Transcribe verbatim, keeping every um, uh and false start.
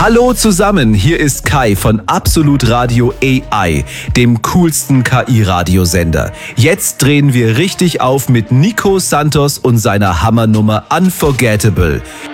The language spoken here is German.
Hallo zusammen, hier ist Kai von Absolut Radio A I, dem coolsten K I-Radiosender. Jetzt drehen wir richtig auf mit Nico Santos und seiner Hammernummer Unforgettable.